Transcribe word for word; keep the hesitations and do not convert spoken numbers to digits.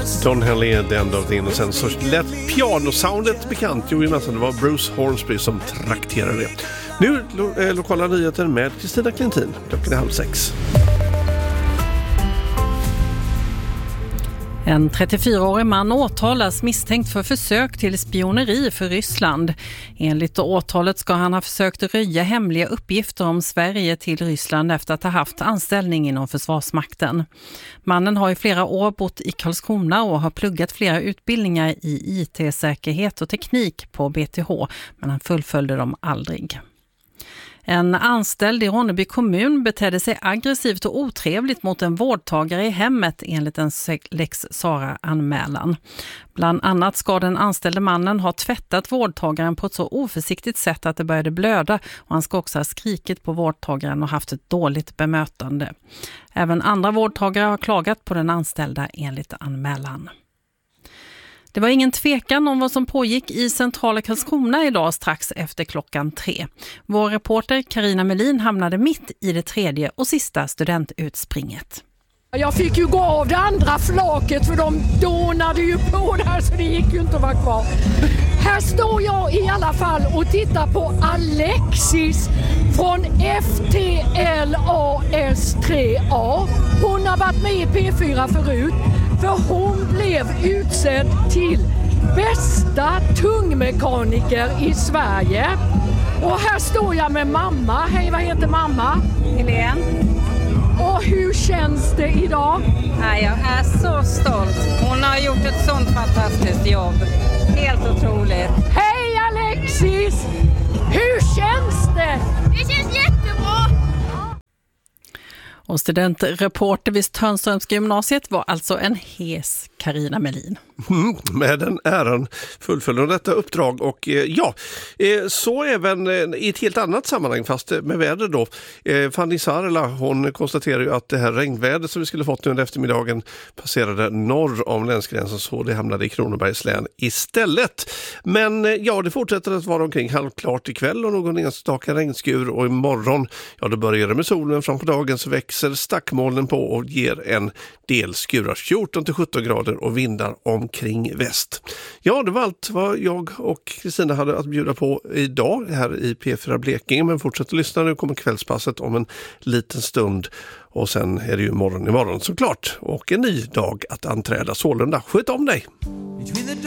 Don Henley, The End of the Innocence. Så lät pianosoundet bekant. Jo, det var Bruce Hornsby som trakterade det. Nu lo- eh, lokala nyheter med Kristina Klintin. Klockan är halv sex. En trettiofyraårig man åtalas misstänkt för försök till spioneri för Ryssland. Enligt åtalet ska han ha försökt röja hemliga uppgifter om Sverige till Ryssland efter att ha haft anställning inom Försvarsmakten. Mannen har i flera år bott i Karlskrona och har pluggat flera utbildningar i I T-säkerhet och teknik på B T H, men han fullföljde dem aldrig. En anställd i Ronneby kommun betedde sig aggressivt och otrevligt mot en vårdtagare i hemmet enligt en Lex Sarah-anmälan. Bland annat ska den anställde mannen ha tvättat vårdtagaren på ett så oförsiktigt sätt att det började blöda, och han ska också ha skrikit på vårdtagaren och haft ett dåligt bemötande. Även andra vårdtagare har klagat på den anställda enligt anmälan. Det var ingen tvekan om vad som pågick i centrala Karlskrona idag strax efter klockan tre. Vår reporter Carina Melin hamnade mitt i det tredje och sista studentutspringet. Jag fick ju gå av det andra flaket för de donade ju på där, så det gick ju inte att vara kvar. Här står jag i alla fall och tittar på Alexis från F T L A S tre A. Hon har varit med i P fyra förut, för hon blev utsedd till bästa tungmekaniker i Sverige. Och här står jag med mamma. Hej, vad heter mamma? Helene. Och hur känns det idag? Ja, jag är så stolt. Hon har gjort ett sånt fantastiskt jobb. Helt otroligt. Hej Alexis! Hur känns det? Det känns jättebra! Och studentreporter vid Törnströmska gymnasiet var alltså en hes Carina Melin. Mm, med den äran fullföljer detta uppdrag, och eh, ja, eh, så även eh, i ett helt annat sammanhang, fast med väder då. Eh, Fanny Sarla, hon konstaterar ju att det här regnvädret som vi skulle fått nu under eftermiddagen passerade norr om länsgränsen, så det hamnade i Kronobergs län istället. Men eh, ja, det fortsätter att vara omkring halvklart ikväll och någon enstaka regnskur, och imorgon, ja då börjar det med solen, fram på dagen så växer stackmolnen på och ger en del skurar, fjorton till sjutton grader och vindar omkring väst. Ja, det var allt vad jag och Kristina hade att bjuda på idag här i P fyra Blekinge, men fortsätt att lyssna, nu kommer kvällspasset om en liten stund, och sen är det ju morgon imorgon såklart, och en ny dag att anträda, sålunda sköt om dig!